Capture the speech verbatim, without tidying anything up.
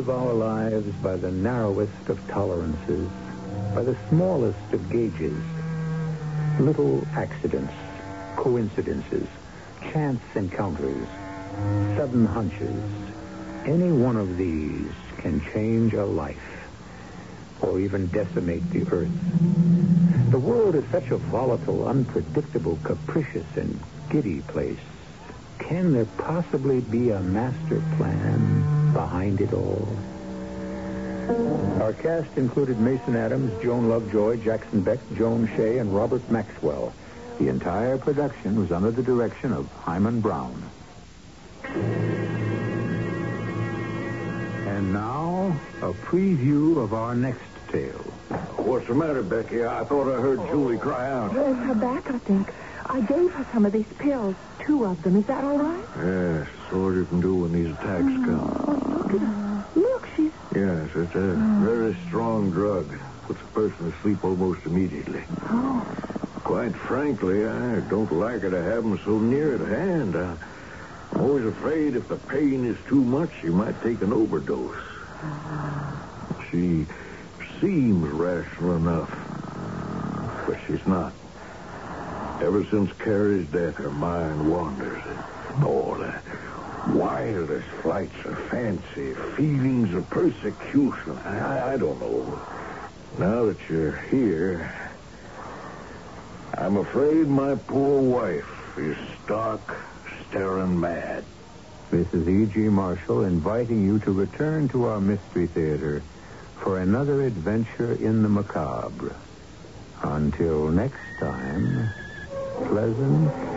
live our lives by the narrowest of tolerances, by the smallest of gauges. Little accidents, coincidences, chance encounters, sudden hunches. Any one of these can change a life, or even decimate the earth. The world is such a volatile, unpredictable, capricious, and giddy place. Can there possibly be a master plan behind it all? Our cast included Mason Adams, Joan Lovejoy, Jackson Beck, Joan Shea, and Robert Maxwell. The entire production was under the direction of Hyman Brown. And now, a preview of our next tale. What's the matter, Becky? I thought I heard Julie cry out. Well, it's her back, I think. I gave her some of these pills. Two of them. Is that all right? Yes, so you can do when these attacks come. Oh, look at her. Look, she's... Yes, it's a very strong drug. Puts a person to sleep almost immediately. Oh. Quite frankly, I don't like her to have them so near at hand. I, I'm always afraid if the pain is too much, she might take an overdose. She seems rational enough, but she's not. Ever since Carrie's death, her mind wanders. All the wildest flights of fancy, feelings of persecution. I, I don't know. Now that you're here, I'm afraid my poor wife is stark, staring mad. This is E G. Marshall inviting you to return to our Mystery Theater for another adventure in the macabre. Until next time, pleasant